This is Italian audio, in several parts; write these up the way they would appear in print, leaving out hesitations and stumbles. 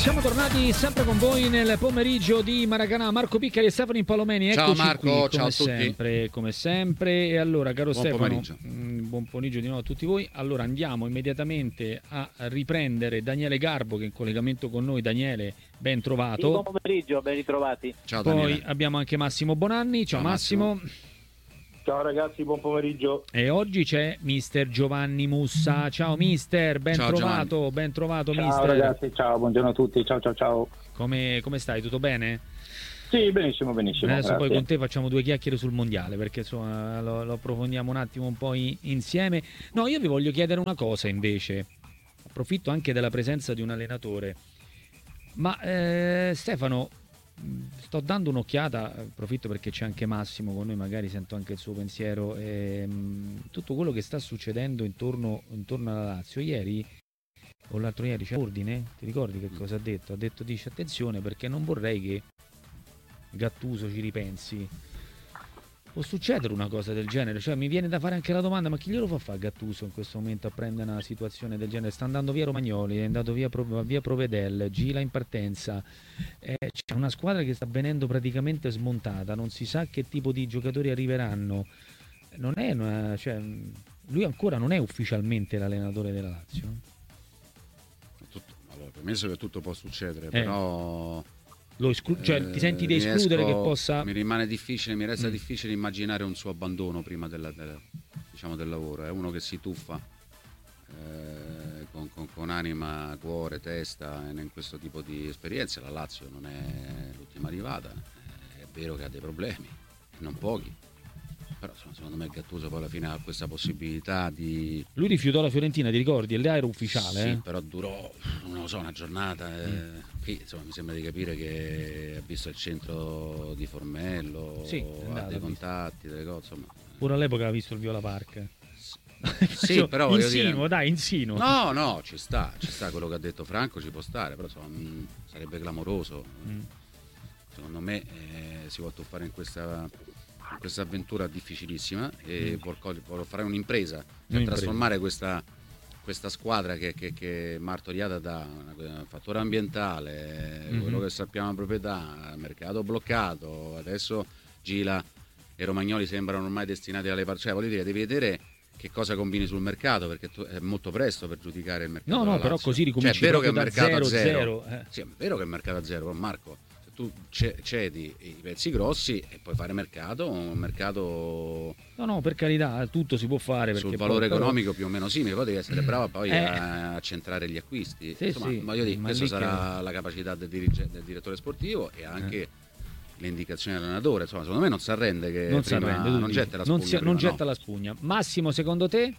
Siamo tornati sempre con voi nel pomeriggio di Maracanã. Marco Piccari e Stefano Impalomeni. Ciao Marco, qui, ciao a tutti. Come sempre. E allora, caro buon Stefano, pomeriggio. Buon pomeriggio di nuovo a tutti voi. Allora andiamo immediatamente a riprendere Daniele Garbo, che è in collegamento con noi. Daniele, ben trovato. Buon pomeriggio, ben ritrovati. Ciao Poi Daniele. abbiamo anche Massimo Bonanni. Ciao Massimo. Ciao ragazzi, buon pomeriggio. E oggi c'è mister Giovanni Mussa. Ciao mister, ben Ciao, trovato, ben trovato Ciao mister. ragazzi, ciao, buongiorno a tutti, ciao. Come stai? Tutto bene? Sì, benissimo. Adesso grazie. poi con te facciamo due chiacchiere sul mondiale, perché insomma lo approfondiamo un attimo un po' insieme. No, io vi voglio chiedere una cosa invece. Approfitto anche della presenza di un allenatore. Ma Stefano, sto dando un'occhiata, approfitto perché c'è anche Massimo con noi, magari sento anche il suo pensiero. Tutto quello che sta succedendo intorno alla Lazio. Ieri o l'altro ieri c'è ordine? Ti ricordi che cosa ha detto? Ha detto, dice, attenzione perché non vorrei che Gattuso ci ripensi. Può succedere una cosa del genere? Cioè mi viene da fare anche la domanda, ma chi glielo fa fare Gattuso in questo momento a prendere una situazione del genere? Sta andando via Romagnoli, è andato via Provedel, Gila in partenza, c'è una squadra che sta venendo praticamente smontata, non si sa che tipo di giocatori arriveranno. Non è cioè, lui ancora non è ufficialmente l'allenatore della Lazio. Allora, permesso che tutto può succedere, però cioè, ti senti di escludere che possa... Mi rimane difficile, mi resta difficile immaginare un suo abbandono prima del lavoro. È uno che si tuffa con anima, cuore, testa in questo tipo di esperienze. La Lazio non è l'ultima arrivata, è vero che ha dei problemi, non pochi, però secondo me Gattuso poi alla fine ha questa possibilità di... Lui rifiutò la Fiorentina, ti ricordi? L'era ufficiale. Sì, però durò, non lo so, una giornata. Qui insomma mi sembra di capire che ha visto il centro di Formello, sì, ha dei contatti, delle cose, insomma. Pure all'epoca aveva visto il Viola Park. Sì, però voglio dire... insinuo. No, ci sta quello che ha detto Franco, ci può stare, però insomma, sarebbe clamoroso. Secondo me si può tuffare in questa avventura difficilissima e vuol fare un'impresa per trasformare questa squadra che è martoriata da un fattore ambientale, quello che sappiamo la proprietà, mercato bloccato, adesso Gila e Romagnoli sembrano ormai destinati alle parcelle. Voglio dire, devi vedere che cosa combini sul mercato, perché è molto presto per giudicare il mercato. No, però così ricominci, cioè, è vero che è da mercato a zero. Sì, è vero che è mercato a zero, però Marco, se tu cedi i pezzi grossi e puoi fare un mercato No, per carità, tutto si può fare perché sul valore poi, economico più o meno simile, poi devi essere bravo poi a centrare gli acquisti. Sì, Insomma, sì, voglio dire, ma questo lì sarà la capacità del direttore sportivo e anche le indicazioni dell'allenatore. Insomma, secondo me non si arrende, che non getta la spugna. Non getta la spugna. Massimo, secondo te?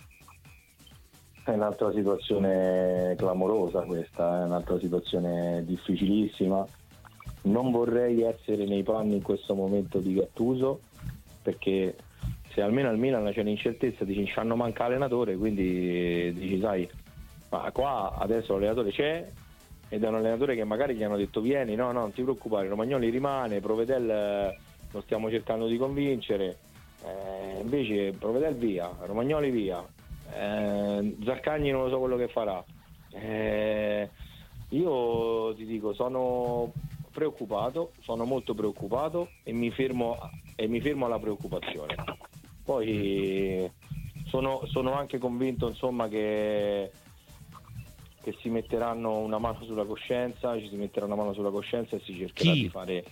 È un'altra situazione clamorosa questa, è un'altra situazione difficilissima. Non vorrei essere nei panni in questo momento di Gattuso, perché se almeno al Milan c'è l'incertezza, dici ci hanno manca allenatore, quindi dici sai, ma qua adesso l'allenatore c'è ed è un allenatore che magari gli hanno detto vieni, no non ti preoccupare, Romagnoli rimane, Provedel lo stiamo cercando di convincere, invece Provedel via, Romagnoli via, Zaccagni non lo so quello che farà. Io ti dico, sono preoccupato, sono molto preoccupato e mi fermo alla preoccupazione. Poi sono anche convinto, insomma, che si metteranno una mano sulla coscienza, ci si metterà una mano sulla coscienza e si cercherà di fare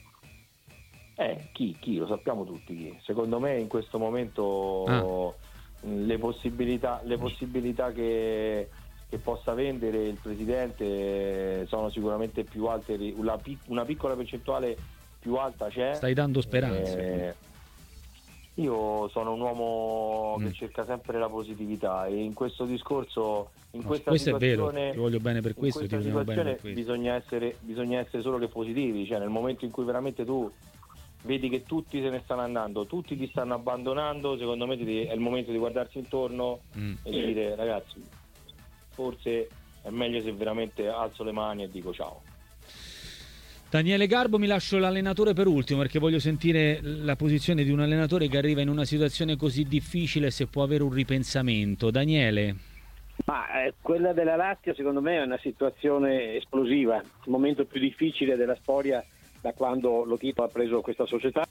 chi lo sappiamo tutti chi. Secondo me in questo momento le possibilità che possa vendere il presidente sono sicuramente più alte, una piccola percentuale più alta c'è. Stai dando speranze. Io sono un uomo che cerca sempre la positività e in questo discorso, questa situazione, è vero, ti voglio bene per questo, ti voglio bene per questo. Bisogna essere solo che positivi, cioè nel momento in cui veramente tu vedi che tutti se ne stanno andando, tutti ti stanno abbandonando, secondo me è il momento di guardarsi intorno e dire ragazzi, forse è meglio se veramente alzo le mani e dico ciao. Daniele Garbo, mi lascio l'allenatore per ultimo perché voglio sentire la posizione di un allenatore che arriva in una situazione così difficile, se può avere un ripensamento. Daniele. Ma quella della Lazio secondo me è una situazione esplosiva, il momento più difficile della storia da quando lo Tito ha preso questa società.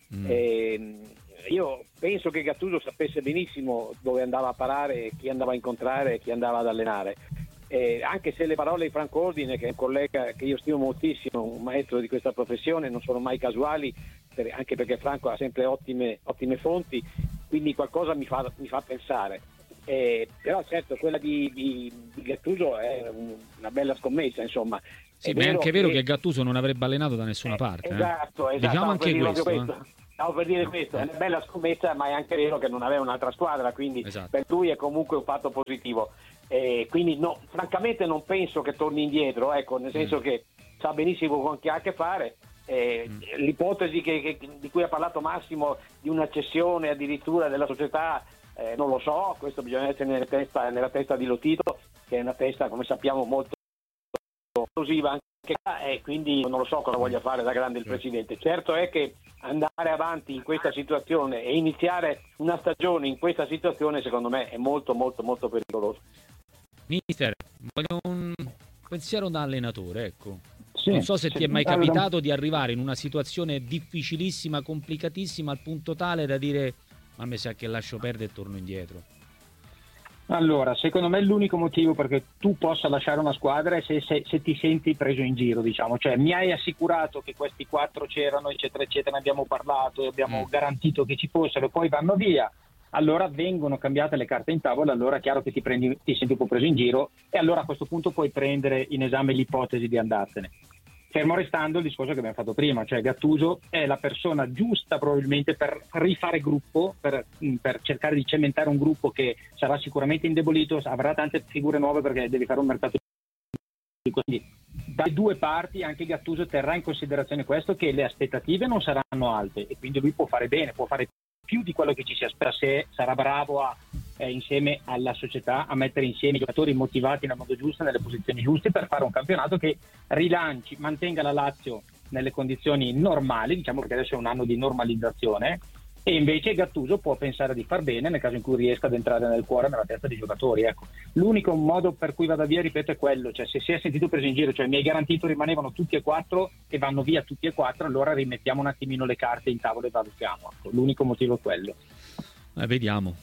Io penso che Gattuso sapesse benissimo dove andava a parare, chi andava a incontrare, chi andava ad allenare. Anche se le parole di Franco Ordine, che è un collega che io stimo moltissimo, un maestro di questa professione, non sono mai casuali, anche perché Franco ha sempre ottime fonti, quindi qualcosa mi fa pensare. Però certo quella di Gattuso è una bella scommessa, insomma. Sì, ma è anche vero che Gattuso non avrebbe allenato da nessuna parte. Esatto. Diciamo anche questo. Stavo per dire questo, è una bella scommessa, ma è anche vero che non aveva un'altra squadra, quindi esatto. Per lui è comunque un fatto positivo. Quindi no, francamente non penso che torni indietro, ecco, nel senso che sa benissimo con chi ha a che fare. L'ipotesi di cui ha parlato Massimo di una cessione addirittura della società, non lo so, questo bisogna essere nella testa di Lotito, che è una testa, come sappiamo, molto esplosiva anche qua, e quindi non lo so cosa voglia fare da grande il presidente. Certo è che andare avanti in questa situazione e iniziare una stagione in questa situazione secondo me è molto molto molto pericoloso. Mister, voglio un pensiero da allenatore, ecco. Sì, non so se ti è mai capitato di arrivare in una situazione difficilissima, complicatissima, al punto tale da dire ma mi sa che lascio perdere e torno indietro. Allora, secondo me l'unico motivo perché tu possa lasciare una squadra è se ti senti preso in giro, diciamo. Cioè, mi hai assicurato che questi 4 c'erano, eccetera, eccetera, ne abbiamo parlato e abbiamo garantito che ci fossero, poi vanno via. Allora vengono cambiate le carte in tavola, allora è chiaro che ti senti un po' preso in giro e allora a questo punto puoi prendere in esame l'ipotesi di andartene. Fermo restando il discorso che abbiamo fatto prima, cioè Gattuso è la persona giusta probabilmente per rifare gruppo, per cercare di cementare un gruppo che sarà sicuramente indebolito, avrà tante figure nuove perché devi fare un mercato. Quindi dalle due parti anche Gattuso terrà in considerazione questo, che le aspettative non saranno alte e quindi lui può fare bene, può fare più di quello che ci si aspetta se sarà bravo insieme alla società a mettere insieme i giocatori motivati nel modo giusto, nelle posizioni giuste per fare un campionato che rilanci, mantenga la Lazio nelle condizioni normali, diciamo che adesso è un anno di normalizzazione, e invece Gattuso può pensare di far bene nel caso in cui riesca ad entrare nel cuore e nella testa dei giocatori. Ecco. L'unico modo per cui vada via, ripeto, è quello, cioè se si è sentito preso in giro, cioè mi hai garantito rimanevano tutti e 4 e vanno via tutti e 4, allora rimettiamo un attimino le carte in tavola e valutiamo. Ecco. L'unico motivo è quello. Vediamo,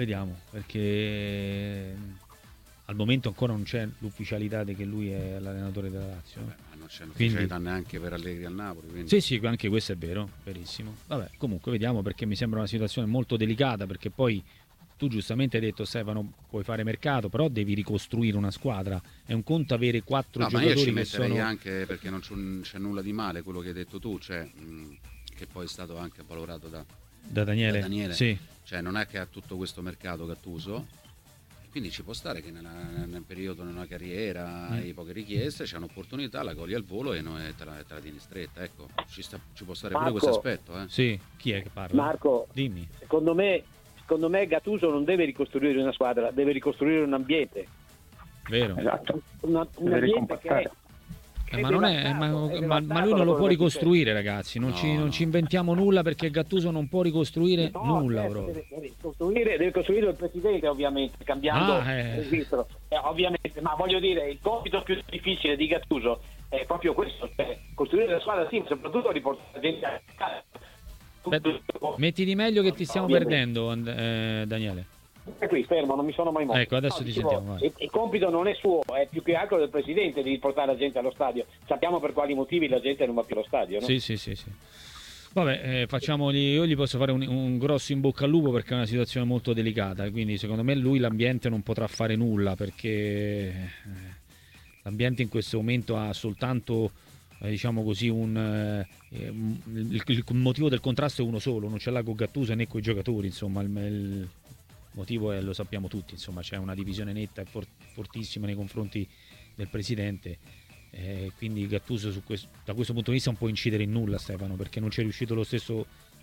perché al momento ancora non c'è l'ufficialità di che lui è l'allenatore della Lazio. Ma non c'è l'ufficialità neanche per Allegri al Napoli. Quindi... Sì, anche questo è vero, verissimo. Vabbè, comunque vediamo, perché mi sembra una situazione molto delicata, perché poi tu giustamente hai detto, Stefano, puoi fare mercato, però devi ricostruire una squadra. È un conto avere 4 giocatori ma io ci che metterei sono... anche, perché non c'è nulla di male quello che hai detto tu, cioè che poi è stato anche valorato da Daniele. Sì. Cioè non è che ha tutto questo mercato Gattuso, quindi ci può stare che nel periodo di una carriera hai poche richieste, c'è un'opportunità, la cogli al volo e te la tieni stretta, ecco, ci può stare Marco, pure questo aspetto. Sì, chi è che parla? Marco, dimmi. Secondo me Gattuso non deve ricostruire una squadra, deve ricostruire un ambiente. Vero. Esatto. Un ambiente che è... Ma lui non lo può ricostruire, ragazzi. Non ci inventiamo nulla, perché Gattuso non può ricostruire nulla. Deve costruire il presidente, ovviamente, cambiando il registro. Ovviamente, ma voglio dire, il compito più difficile di Gattuso è proprio questo, cioè costruire la squadra, sì, soprattutto riportare la gente a casa. Metti di meglio che ti stiamo perdendo, Daniele. È qui, fermo, non mi sono mai mosso. Ecco, adesso ti sentiamo. Il compito non è suo, è più che altro del presidente di riportare la gente allo stadio. Sappiamo per quali motivi la gente non va più allo stadio, no? Sì. Vabbè, io gli posso fare un grosso in bocca al lupo, perché è una situazione molto delicata, quindi secondo me lui l'ambiente non potrà fare nulla, perché l'ambiente in questo momento ha soltanto diciamo così il motivo del contrasto è uno solo, non ce l'ha con Gattuso né con i giocatori, insomma il motivo è, lo sappiamo tutti, insomma c'è una divisione netta e fortissima nei confronti del presidente, quindi Gattuso da questo punto di vista non può incidere in nulla, Stefano, perché non c'è riuscito lo stesso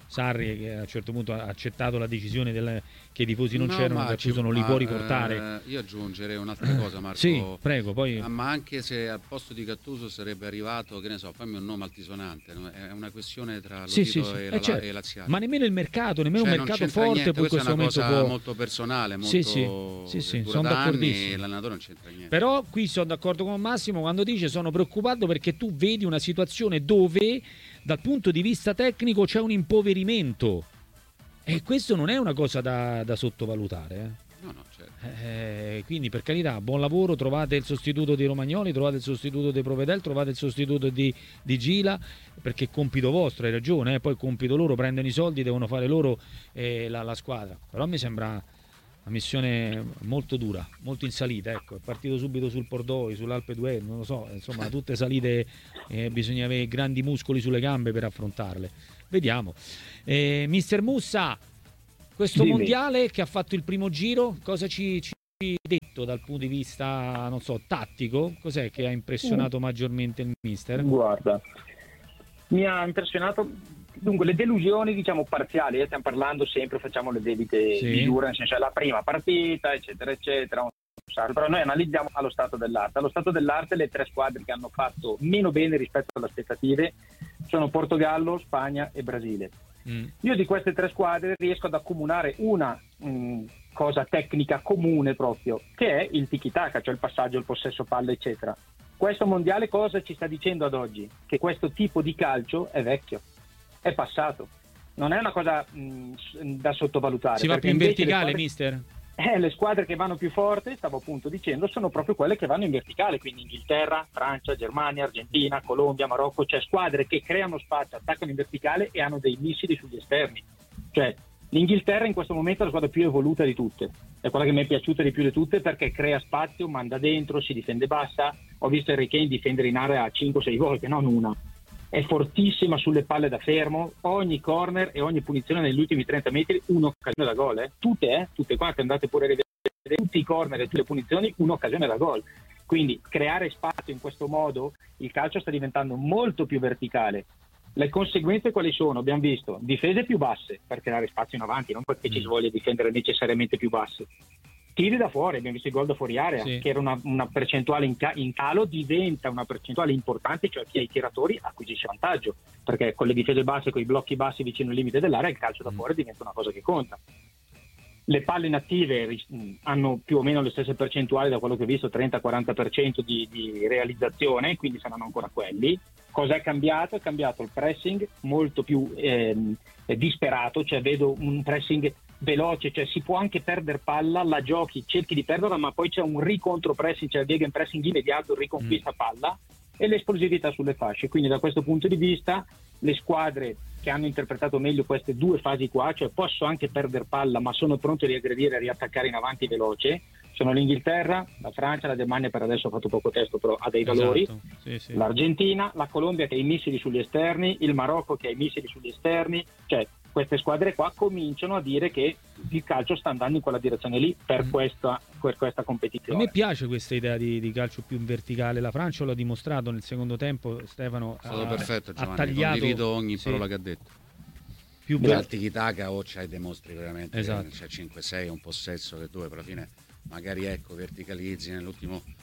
Sarri, che a un certo punto ha accettato la decisione che i tifosi non c'erano, Gattuso non li può riportare. Io aggiungerei un'altra cosa, Marco. Sì, prego, poi... ma anche se al posto di Gattuso sarebbe arrivato, che ne so, fammi un nome altisonante, è una questione tra Lotito e Laziale. Ma nemmeno il mercato, nemmeno un mercato forte niente. poi Questa questo è una cosa può... molto personale, molto sono d'accordissimo. L'allenatore non c'entra niente. Però qui sono d'accordo con Massimo quando dice sono preoccupato perché tu vedi una situazione dove dal punto di vista tecnico c'è un impoverimento. E questo non è una cosa da sottovalutare. No, certo. Quindi per carità, buon lavoro, trovate il sostituto di Romagnoli, trovate il sostituto di Provedel, trovate il sostituto di Gila, perché è compito vostro, hai ragione, poi compito loro, prendono i soldi, devono fare loro la squadra. Però mi sembra una missione molto dura, molto in salita, ecco, è partito subito sul Pordoi, sull'Alpe d'Huez, non lo so, insomma tutte salite, bisogna avere grandi muscoli sulle gambe per affrontarle. Vediamo. Mister Mussa, questo mondiale che ha fatto il primo giro, cosa ci ha detto dal punto di vista, non so, tattico? Cos'è che ha impressionato maggiormente il mister? Guarda, mi ha impressionato, dunque, le delusioni, diciamo, parziali, stiamo parlando sempre, facciamo le debite misure, nel senso è la prima partita, eccetera, eccetera, però noi analizziamo allo stato dell'arte. Allo stato dell'arte le tre squadre che hanno fatto meno bene rispetto alle aspettative sono Portogallo, Spagna e Brasile. Io di queste tre squadre riesco ad accomunare una cosa tecnica comune proprio, che è il tiki-taka, cioè il passaggio, il possesso palla, eccetera. Questo mondiale cosa ci sta dicendo ad oggi? Che questo tipo di calcio è vecchio, è passato, non è una cosa da sottovalutare. Si va più in verticale, mister? Le squadre che vanno più forte, stavo appunto dicendo, sono proprio quelle che vanno in verticale, quindi Inghilterra, Francia, Germania, Argentina, Colombia, Marocco, cioè squadre che creano spazio, attaccano in verticale e hanno dei missili sugli esterni. Cioè l'Inghilterra in questo momento è la squadra più evoluta di tutte, è quella che mi è piaciuta di più di tutte perché crea spazio, manda dentro, si difende bassa. Ho visto Harry Kane difendere in area 5-6 volte, non una. È fortissima sulle palle da fermo, ogni corner e ogni punizione negli ultimi 30 metri un'occasione da gol, tutte quante, andate pure a rivedere tutti i corner e tutte le punizioni, un'occasione da gol. Quindi creare spazio in questo modo, il calcio sta diventando molto più verticale. Le conseguenze quali sono? Abbiamo visto difese più basse per creare spazio in avanti, non perché ci si voglia difendere necessariamente più basse. Tiri da fuori, abbiamo visto il gol da fuori area, che era una percentuale in calo, diventa una percentuale importante, cioè chi ha i tiratori acquisisce vantaggio, perché con le difese basse, con i blocchi bassi vicino al limite dell'area, il calcio da fuori diventa una cosa che conta. Le palle inattive hanno più o meno le stesse percentuali, da quello che ho visto, 30-40% di realizzazione, quindi saranno ancora quelli. Cosa è cambiato? È cambiato il pressing molto più disperato, cioè vedo un pressing veloce, cioè si può anche perdere palla, la giochi, cerchi di perderla, ma poi c'è un ricontro pressing, cioè il gegenpressing immediato, riconquista palla e l'esplosività sulle fasce. Quindi da questo punto di vista le squadre che hanno interpretato meglio queste due fasi qua, cioè posso anche perdere palla ma sono pronto a riaggredire e riattaccare in avanti veloce, sono l'Inghilterra, la Francia, la Germania per adesso ha fatto poco testo però ha dei valori, l'Argentina, la Colombia che ha i missili sugli esterni, il Marocco che ha i missili sugli esterni, cioè queste squadre qua cominciano a dire che il calcio sta andando in quella direzione lì per questa competizione. A me piace questa idea di calcio più verticale, la Francia l'ha dimostrato nel secondo tempo, Stefano è stato perfetto, Giovanni, ha tagliato, condivido ogni parola che ha detto. Più al tiki-taka o c'hai dimostri veramente c'è 5-6, un possesso che dove alla fine magari verticalizzi nel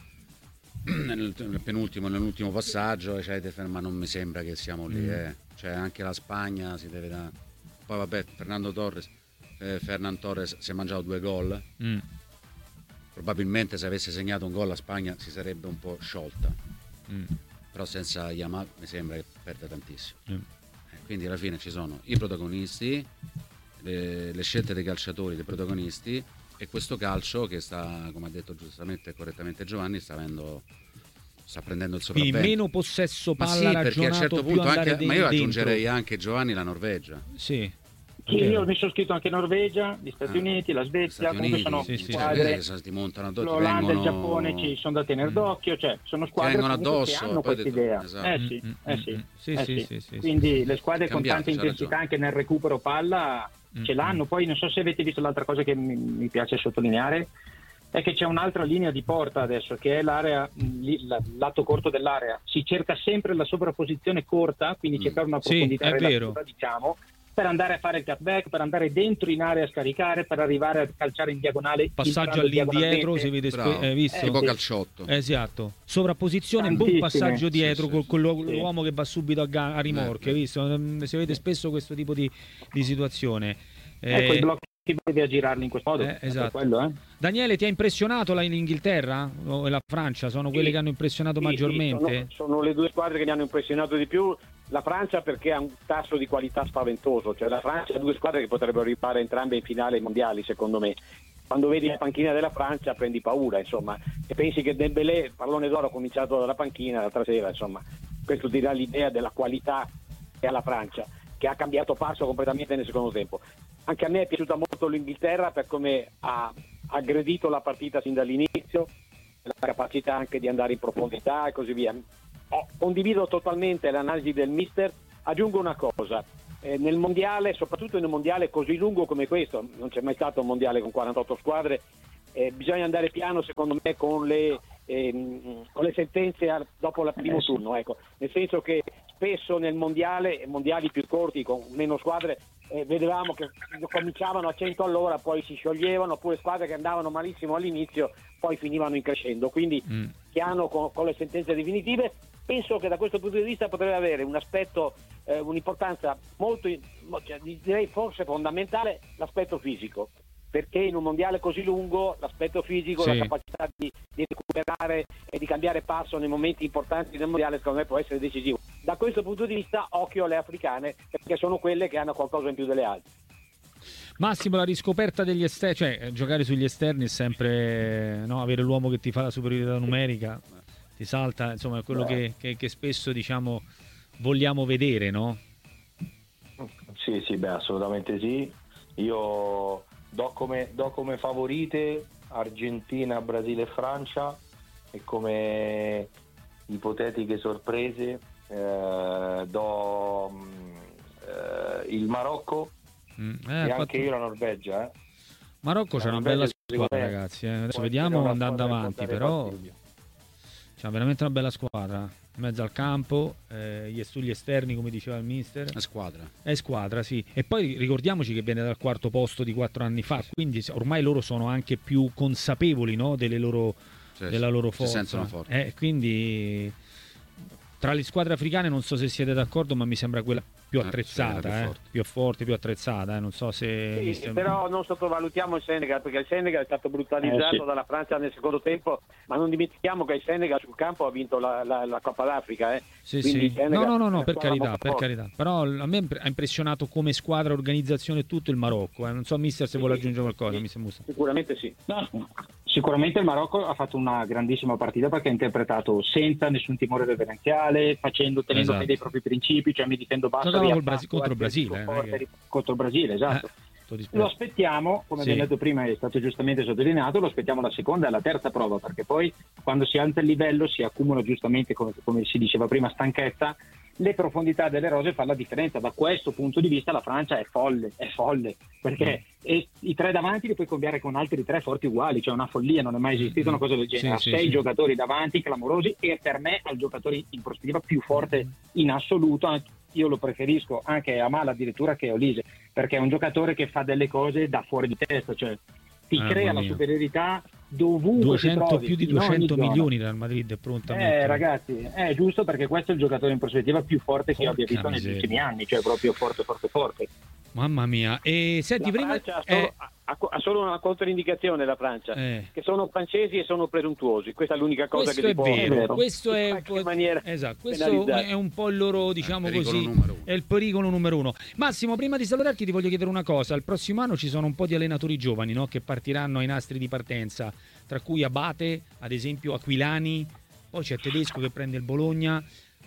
penultimo passaggio, ma non mi sembra che siamo lì, cioè anche la Spagna si deve dare. Poi vabbè, Fernan Torres si è mangiato 2 gol, probabilmente se avesse segnato un gol la Spagna si sarebbe un po' sciolta, però senza Yamal mi sembra che perde tantissimo. Quindi alla fine ci sono i protagonisti, le scelte dei calciatori, dei protagonisti, e questo calcio che sta, come ha detto giustamente e correttamente Giovanni, sta prendendo il sopravvento. Quindi meno possesso palla, ma sì, perché a un certo punto anche, ma io aggiungerei dentro. Anche Giovanni la Norvegia. Sì. Io mi sono scritto anche Norvegia, gli Stati Uniti, la Svezia, comunque sono squadre, ti montano addosso, l'Olanda e il Giappone ci sono da tenere d'occhio, cioè sono squadre addosso, che hanno questa idea. Quindi le squadre con tanta intensità anche nel recupero palla ce l'hanno. Poi non so se avete visto l'altra cosa che mi piace sottolineare, è che c'è un'altra linea di porta adesso che è l'area, lato corto dell'area. Si cerca sempre la sovrapposizione corta, quindi cercare una profondità relativa, diciamo, per andare a fare il cutback, per andare dentro in area a scaricare, per arrivare a calciare in diagonale. Passaggio all'indietro, si vede visto? Tipo calciotto. Esatto. Sovrapposizione, buon passaggio dietro con l'uomo che va subito a rimorchio, visto? Si vede spesso questo tipo di situazione. Ecco, i blocchi devi aggirarli in questo modo. Esatto. Quello, Daniele, ti ha impressionato l'Inghilterra o la Francia? Sono quelle che hanno impressionato maggiormente? Sono le due squadre che mi hanno impressionato di più. La Francia perché ha un tasso di qualità spaventoso, cioè la Francia ha due squadre che potrebbero arrivare entrambe in finale ai mondiali, secondo me. Quando vedi la panchina della Francia prendi paura, insomma, e pensi che Dembélé, pallone d'oro, ha cominciato dalla panchina l'altra sera, insomma. Questo ti dà l'idea della qualità che ha la Francia, che ha cambiato passo completamente nel secondo tempo. Anche a me è piaciuta molto l'Inghilterra per come ha aggredito la partita sin dall'inizio, la capacità anche di andare in profondità e così via. Condivido totalmente l'analisi del mister. Aggiungo una cosa, nel mondiale, soprattutto in un mondiale così lungo come questo, non c'è mai stato un mondiale con 48 squadre, bisogna andare piano secondo me con le sentenze dopo il primo turno, ecco. Nel senso che spesso nel mondiali più corti con meno squadre, vedevamo che cominciavano a 100 all'ora, poi si scioglievano, oppure squadre che andavano malissimo all'inizio poi finivano in crescendo, quindi piano con le sentenze definitive. Penso che da questo punto di vista potrebbe avere un aspetto, un'importanza molto, direi forse fondamentale, l'aspetto fisico, perché in un mondiale così lungo l'aspetto fisico, la capacità di recuperare e di cambiare passo nei momenti importanti del mondiale, secondo me può essere decisivo. Da questo punto di vista occhio alle africane, perché sono quelle che hanno qualcosa in più delle altre. Massimo, la riscoperta degli esterni, cioè giocare sugli esterni è sempre, no, avere l'uomo che ti fa la superiorità numerica, ti salta, insomma, è quello che spesso, diciamo, vogliamo vedere, no? Sì, assolutamente sì. Io do come favorite Argentina, Brasile e Francia, e come ipotetiche sorprese do il Marocco e anche io la Norvegia. Marocco c'è una bella squadra, ragazzi. Adesso vediamo andando avanti, però c'è veramente una bella squadra. In mezzo al campo, sugli esterni, come diceva il mister. È squadra, sì. E poi ricordiamoci che viene dal quarto posto di 4 anni fa, quindi ormai loro sono anche più consapevoli, no, della loro forza. Si sentono forti. Quindi tra le squadre africane non so se siete d'accordo, ma mi sembra quella più attrezzata, più forte, più attrezzata. Non so se... Sì, però non sottovalutiamo il Senegal, perché il Senegal è stato brutalizzato dalla Francia nel secondo tempo, ma non dimentichiamo che il Senegal sul campo ha vinto la Coppa d'Africa. Sì. No, per carità. Però a me ha impressionato come squadra, organizzazione e tutto il Marocco. Non so, mister, se vuole aggiungere qualcosa. Sicuramente sì. No, sicuramente il Marocco ha fatto una grandissima partita, perché ha interpretato senza nessun timore reverenziale, tenendo fede ai propri principi, cioè mi difendo basso contro il Brasile. Contro il Brasile, esatto. Lo aspettiamo, come abbiamo detto prima, è stato giustamente sottolineato, lo aspettiamo la seconda e la terza prova, perché poi quando si alza il livello si accumula giustamente, come si diceva prima, stanchezza. Le profondità delle rose fanno la differenza. Da questo punto di vista la Francia è folle, perché i tre davanti li puoi cambiare con altri tre forti uguali, cioè una follia, non è mai esistita una cosa del genere. Ha 6 giocatori davanti clamorosi, e per me è il giocatore in prospettiva più forte in assoluto. Io lo preferisco anche a Mala addirittura che a Olise, perché è un giocatore che fa delle cose da fuori di testa, cioè ti crea la superiorità dovunque 200, più di 200 milioni dal Madrid è pronto a mettere. Ragazzi, è giusto, perché questo è il giocatore in prospettiva più forte che io abbia visto negli ultimi anni, cioè proprio forte. Mamma mia. E senti, prima ha solo una controindicazione la Francia, che sono francesi e sono presuntuosi. Questa è l'unica cosa che si può vero. Questo è in qualche maniera questo è un po' il loro, diciamo così, è il pericolo numero uno. Massimo, prima di salutarti ti voglio chiedere una cosa. Il prossimo anno ci sono un po' di allenatori giovani, no, che partiranno ai nastri di partenza, tra cui Abate, ad esempio, Aquilani, poi c'è Tedesco che prende il Bologna.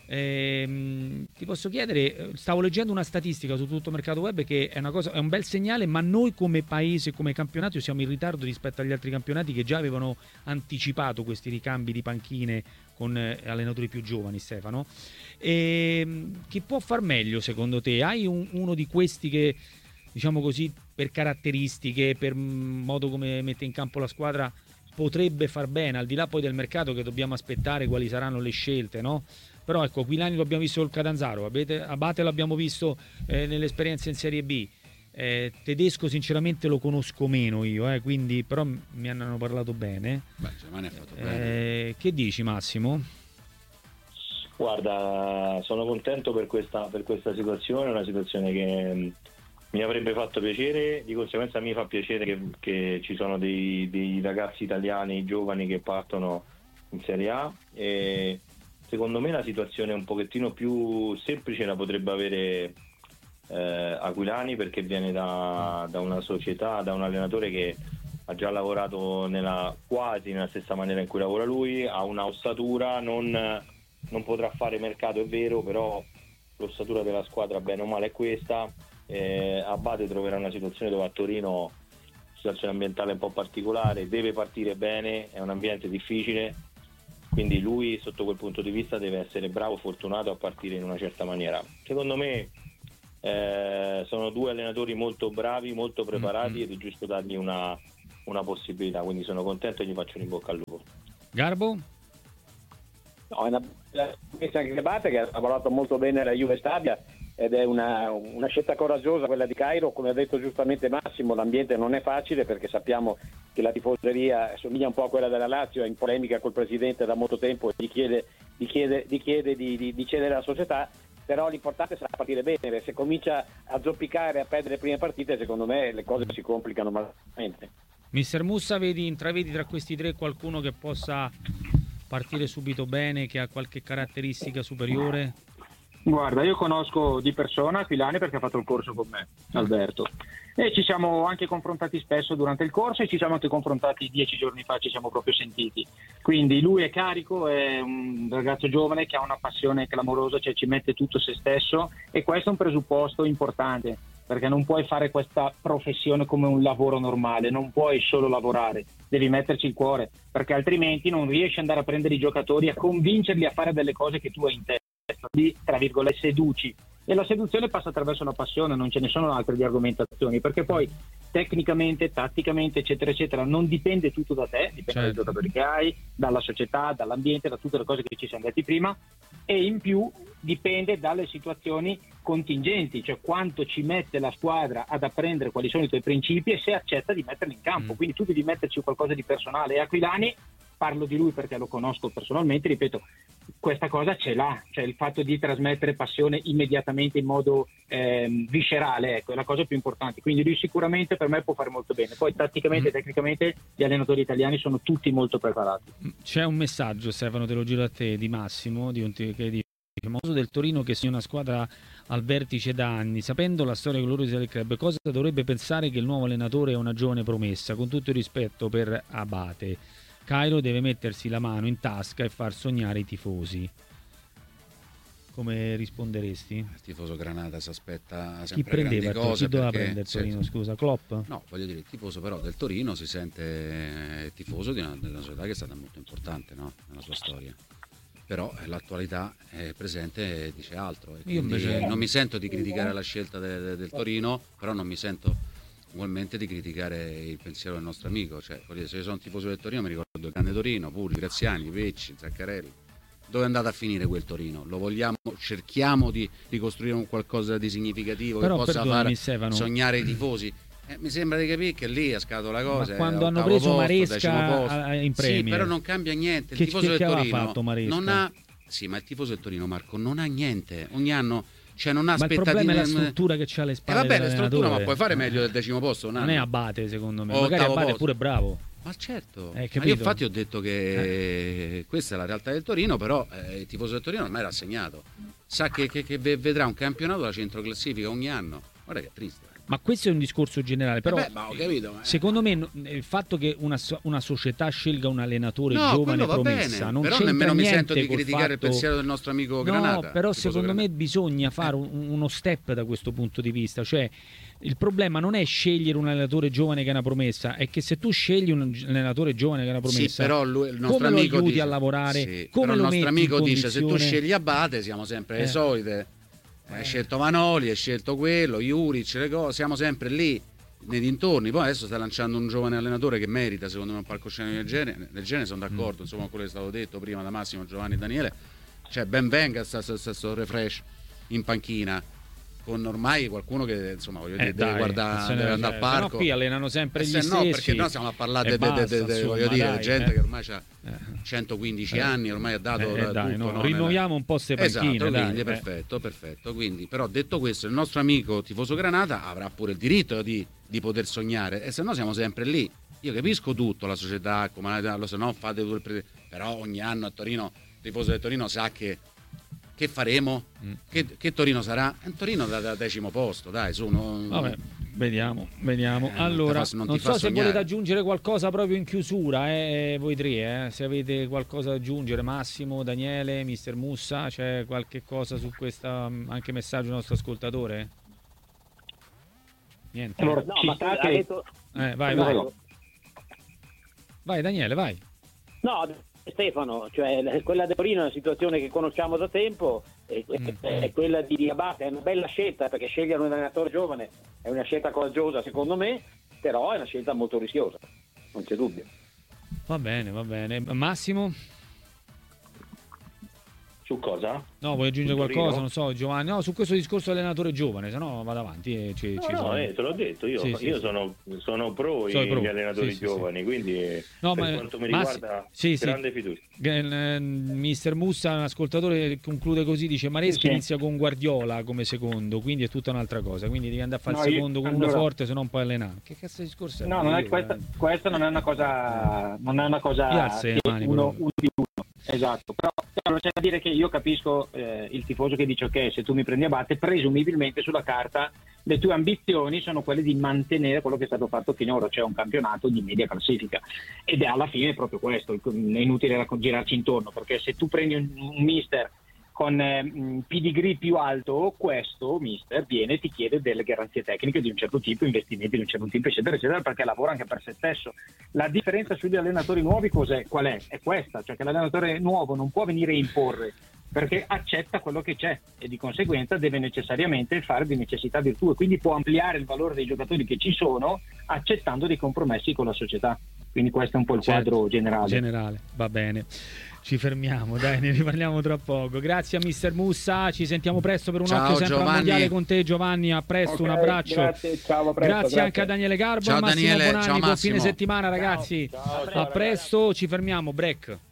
Ti posso chiedere, stavo leggendo una statistica su tutto Mercato Web, che è un bel segnale, ma noi come paese, come campionato, siamo in ritardo rispetto agli altri campionati che già avevano anticipato questi ricambi di panchine con allenatori più giovani, Stefano. Chi può far meglio secondo te? Hai uno di questi che, diciamo così, per caratteristiche, per modo come mette in campo la squadra, potrebbe far bene, al di là poi del mercato che dobbiamo aspettare quali saranno le scelte, no? però ecco, Aquilani lo abbiamo visto col Catanzaro, Abate l'abbiamo visto nell'esperienza in Serie B. Tedesco sinceramente lo conosco meno io, quindi però mi hanno parlato bene. Germania ha fatto bene. Che dici, Massimo? Guarda, sono contento per questa situazione, una situazione che mi avrebbe fatto piacere, di conseguenza mi fa piacere che ci sono dei ragazzi italiani giovani che partono in Serie A, e secondo me la situazione un pochettino più semplice la potrebbe avere Aquilani, perché viene da una società, da un allenatore che ha già lavorato quasi nella stessa maniera in cui lavora lui, ha una ossatura, non potrà fare mercato, è vero, però l'ossatura della squadra bene o male è questa. Abate troverà una situazione dove a Torino, situazione ambientale un po' particolare, deve partire bene, è un ambiente difficile, quindi lui sotto quel punto di vista deve essere bravo, fortunato a partire in una certa maniera. Secondo me sono due allenatori molto bravi, molto preparati, ed è giusto dargli una possibilità, quindi sono contento e gli faccio un in bocca al lupo. Garbo? No, è una messa anche Abate, che ha lavorato molto bene alla Juve Stabia, ed è una scelta coraggiosa quella di Cairo. Come ha detto giustamente Massimo, l'ambiente non è facile, perché sappiamo che la tifoseria somiglia un po' a quella della Lazio, è in polemica col presidente da molto tempo e gli chiede di cedere alla società, però l'importante sarà partire bene. Se comincia a zoppicare, a perdere le prime partite, secondo me le cose si complicano malamente. Mister Mussa, intravedi tra questi tre qualcuno che possa partire subito bene, che ha qualche caratteristica superiore? Guarda, io conosco di persona Aquilani perché ha fatto il corso con me, Alberto, e ci siamo anche confrontati spesso durante il corso, e ci siamo anche confrontati 10 giorni fa, ci siamo proprio sentiti. Quindi lui è carico, è un ragazzo giovane che ha una passione clamorosa, cioè ci mette tutto se stesso, e questo è un presupposto importante, perché non puoi fare questa professione come un lavoro normale, non puoi solo lavorare, devi metterci il cuore, perché altrimenti non riesci ad andare a prendere i giocatori, a convincerli a fare delle cose che tu hai in testa, di, tra virgolette, seduci. E la seduzione passa attraverso la passione, non ce ne sono altre di argomentazioni, perché poi tecnicamente, tatticamente, eccetera eccetera, non dipende tutto da te, dipende dai giocatori che hai, dalla società, dall'ambiente, da tutte le cose che ci siamo detti prima, e in più dipende dalle situazioni contingenti, cioè quanto ci mette la squadra ad apprendere quali sono i tuoi principi e se accetta di metterli in campo. Quindi tu devi metterci qualcosa di personale, e Aquilani, parlo di lui perché lo conosco personalmente, ripeto, questa cosa ce l'ha, cioè il fatto di trasmettere passione immediatamente in modo viscerale, ecco, è la cosa più importante. Quindi lui sicuramente per me può fare molto bene. Poi tatticamente e tecnicamente gli allenatori italiani sono tutti molto preparati. C'è un messaggio, Stefano, te lo giro a te, di Massimo, che dice: famoso del Torino che sia una squadra al vertice da anni, sapendo la storia gloriosa del club, cosa dovrebbe pensare che il nuovo allenatore è una giovane promessa? Con tutto il rispetto per Abate, Cairo deve mettersi la mano in tasca e far sognare i tifosi. Come risponderesti? Il tifoso Granata si aspetta sempre chi prendeva grandi cose. Chi doveva prendere il Torino, scusa? Klopp? No, voglio dire, il tifoso però del Torino si sente tifoso di una società che è stata molto importante, no? Nella sua storia. Però l'attualità è presente e dice altro. E Io invece non mi sento di criticare la scelta del Torino, però non mi sento ugualmente di criticare il pensiero del nostro amico. Cioè, se io sono tifoso del Torino mi ricordo il grande Torino, Pulli, Graziani, Vecchi, Zaccarelli. Dove è andato a finire quel Torino? Lo vogliamo, cerchiamo di costruire un qualcosa di significativo però che possa far sognare i tifosi. Mi sembra di capire che lì ha scattato la cosa. Ma quando hanno preso Maresca in Premier, sì, però non cambia niente. Il tifoso del Torino fatto non ha. Sì, ma il tifoso del Torino, Marco, non ha niente. Ogni anno, cioè, non ha aspettative. Ma il problema è la struttura che c'ha alle spalle. Vabbè, la struttura, ma puoi fare meglio del 10° posto. Non è Abate, secondo me. Magari Abate è pure bravo. Ma certo, ma io infatti ho detto che questa è la realtà del Torino, però il tifoso del Torino ormai è rassegnato, sa che vedrà un campionato da centroclassifica ogni anno. Guarda che è triste. Ma questo è un discorso generale, però ma ho capito, secondo me il fatto che una società scelga un allenatore giovane promessa bene, non però c'entra nemmeno mi niente sento di criticare il pensiero del nostro amico Granata. No, però secondo me bisogna fare uno step da questo punto di vista, cioè il problema non è scegliere un allenatore giovane che è una promessa, è che se tu scegli un allenatore giovane che è una promessa, sì, però il nostro come amico lo aiuti dice, a lavorare, sì, come lo il nostro amico dice condizione... se tu scegli Abate siamo sempre le solite. Hai scelto Vanoli, hai scelto quello, Juric, le cose, siamo sempre lì nei dintorni. Poi adesso sta lanciando un giovane allenatore che merita, secondo me, un palcoscenico del genere, sono d'accordo, insomma, con quello che è stato detto prima da Massimo, Giovanni e Daniele. cioè ben venga sto refresh in panchina, con ormai qualcuno che insomma voglio dire deve guardare, deve andare al parco. No, qui allenano sempre gli stessi. No, perché noi stiamo a parlare voglio dire, gente che ormai ha 115 anni, ormai ha dato dai, tutto, no, rinnoviamo un po' ste panchine, esatto, dai, quindi perfetto. Quindi, però detto questo, il nostro amico tifoso Granata avrà pure il diritto di poter sognare, e se no siamo sempre lì. Io capisco tutto, la società, lo se no fate tutto però ogni anno a Torino, il tifoso del Torino sa che faremo? Che Torino sarà? È un Torino da 10° posto, dai, su. Vabbè, vediamo. Allora, non so se volete aggiungere qualcosa proprio in chiusura, voi tre, se avete qualcosa da aggiungere, Massimo, Daniele, mister Mussa, c'è qualche cosa su questa, anche messaggio del nostro ascoltatore? Niente. Allora, No, ci ma sta ha che... detto... Vai Daniele, vai. No, Stefano, cioè quella di Torino è una situazione che conosciamo da tempo, è quella di Diabate, è una bella scelta, perché scegliere un allenatore giovane è una scelta coraggiosa secondo me, però è una scelta molto rischiosa, non c'è dubbio. Va bene. Massimo? Su cosa? No, vuoi aggiungere qualcosa? Non so, Giovanni. No, su questo discorso allenatore giovane, se no vado avanti. Te l'ho detto, io sono pro gli allenatori giovani, quindi per quanto mi riguarda grande fiducia. Mister Mussa, un ascoltatore, conclude così, dice Maresca inizia con Guardiola come secondo, quindi è tutta un'altra cosa, quindi devi andare a fare il secondo con uno forte, se no non puoi allenare. Che cazzo di discorso è? No, non è questa non è una cosa uno di uno. Esatto, però c'è da dire che io capisco il tifoso che dice ok, se tu mi prendi Abate, presumibilmente sulla carta le tue ambizioni sono quelle di mantenere quello che è stato fatto finora, cioè un campionato di media classifica, ed è alla fine proprio questo, è inutile girarci intorno, perché se tu prendi un mister con pedigree più alto, questo mister viene e ti chiede delle garanzie tecniche di un certo tipo, investimenti di un certo tipo, eccetera, eccetera, perché lavora anche per se stesso. La differenza sugli allenatori nuovi qual è? È questa, cioè che l'allenatore nuovo non può venire a imporre, perché accetta quello che c'è e di conseguenza deve necessariamente fare di necessità virtù, e quindi può ampliare il valore dei giocatori che ci sono accettando dei compromessi con la società. Quindi questo è un po' il quadro generale. Va bene. Ci fermiamo, dai, ne riparliamo tra poco. Grazie a mister Mussa, ci sentiamo presto per un occhio sempre al mondiale con te, Giovanni. A presto, un abbraccio. Grazie, ciao, grazie anche a Daniele Garbo, ciao, Massimo Daniele, Bonanni, ciao, buon Massimo. fine settimana ragazzi. A presto, ci fermiamo, break.